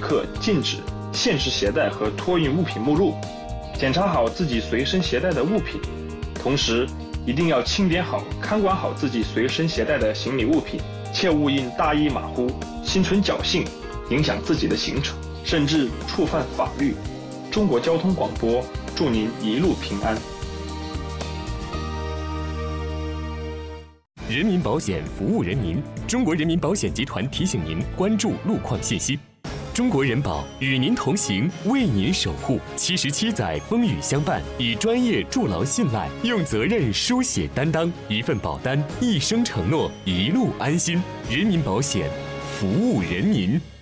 客禁止限制携带和托运物品目录，检查好自己随身携带的物品，同时一定要清点好、看管好自己随身携带的行李物品，切勿因大意马虎、心存侥幸，影响自己的行程，甚至触犯法律。中国交通广播祝您一路平安。 人民保险服务人民，中国人民保险集团提醒您关注路况信息。中国人保与您同行，为您守护。77载风雨相伴，以专业筑牢信赖，用责任书写担当，一份保单，一生承诺，一路安心。人民保险，服务人民。